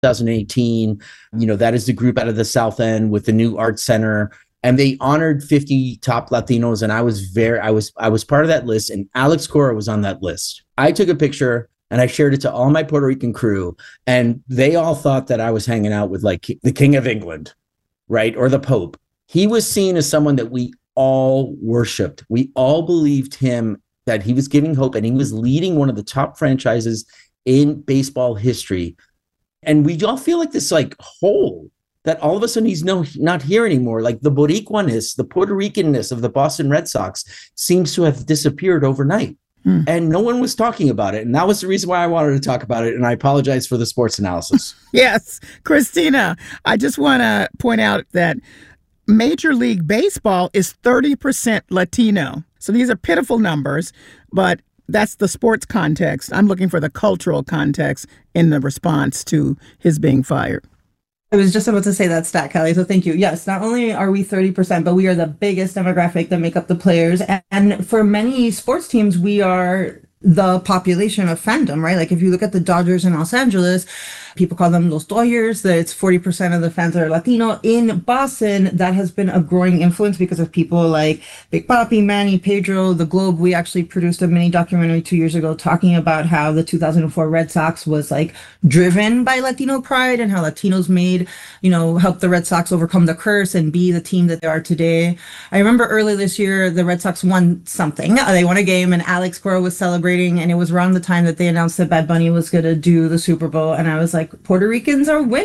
2018. That is the group out of the South End with the new art center. And they honored 50 top Latinos. And I was part of that list. And Alex Cora was on that list. I took a picture and I shared it to all my Puerto Rican crew. And they all thought that I was hanging out with like the King of England, right? Or the Pope. He was seen as someone that we all worshiped. We all believed him, that he was giving hope, and he was leading one of the top franchises in baseball history. And we all feel like this like hole that all of a sudden he's not here anymore. Like the Boricuaness, the Puerto Ricanness of the Boston Red Sox seems to have disappeared overnight. And no one was talking about it. And that was the reason why I wanted to talk about it. And I apologize for the sports analysis. Yes. Christina, I just want to point out that Major League Baseball is 30% Latino. So these are pitiful numbers, but that's the sports context. I'm looking for the cultural context in the response to his being fired. I was just about to say that stat, Kelly, so thank you. Yes, not only are we 30%, but we are the biggest demographic that make up the players. And for many sports teams, we are the population of fandom, right? Like if you look at the Dodgers in Los Angeles, people call them Los Dodgers, that it's 40% of the fans that are Latino. In Boston, that has been a growing influence because of people like Big Papi, Manny, Pedro, The Globe. We actually produced a mini documentary 2 years ago talking about how the 2004 Red Sox was like driven by Latino pride and how Latinos helped the Red Sox overcome the curse and be the team that they are today. I remember early this year, the Red Sox won something. They won a game and Alex Cora was celebrating, and it was around the time that they announced that Bad Bunny was going to do the Super Bowl. And I was like, Puerto Ricans are winning.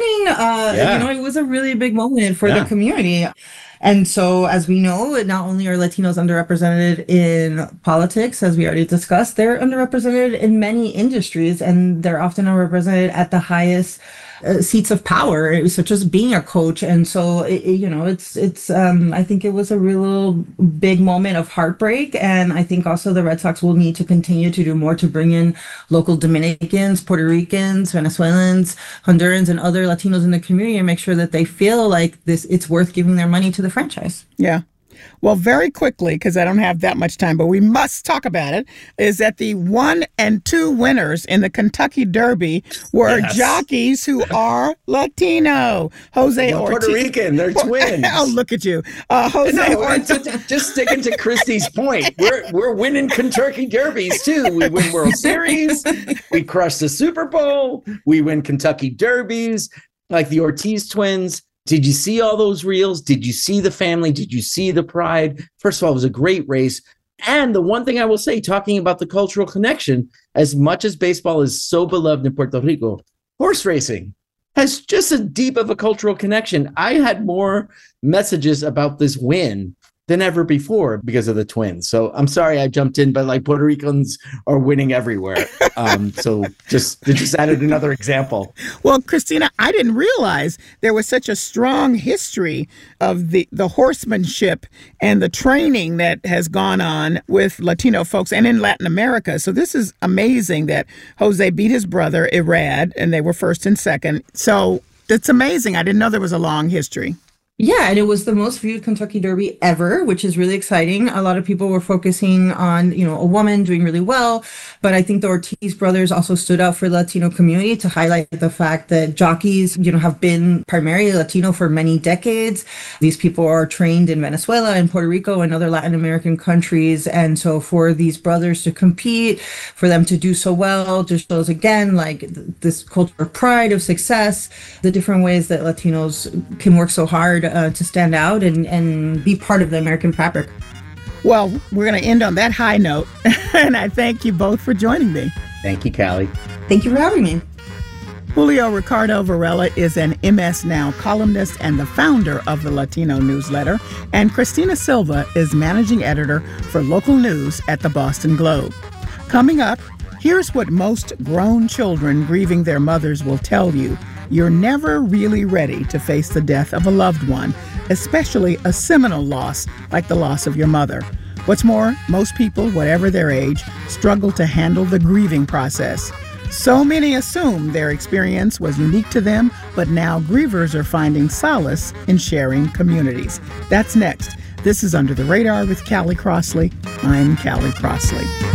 It was a really big moment for the community. And so, as we know, not only are Latinos underrepresented in politics, as we already discussed, they're underrepresented in many industries, and they're often underrepresented at the highest seats of power, such as being a coach. And so, I think it was a real big moment of heartbreak. And I think also the Red Sox will need to continue to do more to bring in local Dominicans, Puerto Ricans, Venezuelans, Hondurans, and other Latinos in the community and make sure that they feel like it's worth giving their money to the franchise. Yeah. Well, very quickly, because I don't have that much time, but we must talk about it, is that the 1 and 2 winners in the Kentucky Derby were jockeys who are Latino. Jose Ortiz. Puerto Rican, they're twins. Oh, look at you. Jose Ortiz. Just sticking to Christy's point. We're winning Kentucky Derbies, too. We win World Series. We crush the Super Bowl. We win Kentucky Derbies, like the Ortiz twins. Did you see all those reels? Did you see the family? Did you see the pride? First of all, it was a great race. And the one thing I will say, talking about the cultural connection, as much as baseball is so beloved in Puerto Rico, horse racing has just as deep of a cultural connection. I had more messages about this win than ever before because of the twins. So I'm sorry I jumped in, but like Puerto Ricans are winning everywhere. So just added another example. Well, Christina, I didn't realize there was such a strong history of the horsemanship and the training that has gone on with Latino folks and in Latin America. So this is amazing that Jose beat his brother, Irad, and they were first and second. So it's amazing. I didn't know there was a long history. Yeah, and it was the most viewed Kentucky Derby ever, which is really exciting. A lot of people were focusing on, a woman doing really well, but I think the Ortiz brothers also stood out for the Latino community to highlight the fact that jockeys, have been primarily Latino for many decades. These people are trained in Venezuela and Puerto Rico and other Latin American countries. And so for these brothers to compete, for them to do so well, just shows again, like this culture of pride, of success, the different ways that Latinos can work so hard to stand out and be part of the American fabric. Well, we're going to end on that high note. And I thank you both for joining me. Thank you, Callie. Thank you for having me. Julio Ricardo Varela is an MS Now columnist and the founder of the Latino newsletter. And Christina Silva is managing editor for local news at the Boston Globe. Coming up, here's what most grown children grieving their mothers will tell you. You're never really ready to face the death of a loved one, especially a seminal loss like the loss of your mother. What's more, most people, whatever their age, struggle to handle the grieving process. So many assume their experience was unique to them, but now grievers are finding solace in sharing communities. That's next. This is Under the Radar with Callie Crossley. I'm Callie Crossley.